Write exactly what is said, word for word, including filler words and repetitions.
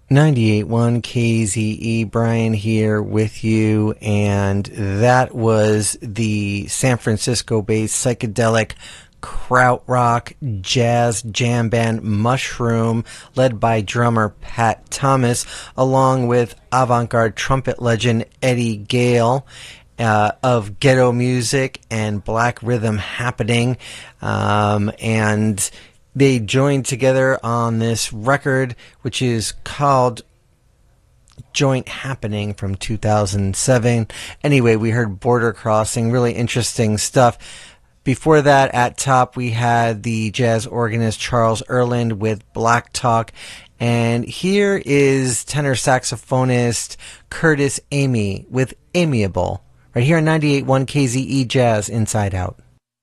ninety-eight point one K Z E, Brian here with you, and that was the San Francisco-based psychedelic krautrock jazz jam band Mushroom, led by drummer Pat Thomas, along with avant-garde trumpet legend Eddie Gale. Uh, of Ghetto Music and Black Rhythm Happening, um, and they joined together on this record, which is called Joint Happening from two thousand seven. Anyway, we heard Border Crossing, really interesting stuff. Before that, at top, we had the jazz organist Charles Earland with Black Talk. And here is tenor saxophonist Curtis Amy with Amiable, right here on ninety-eight point one K Z E Jazz Inside Out.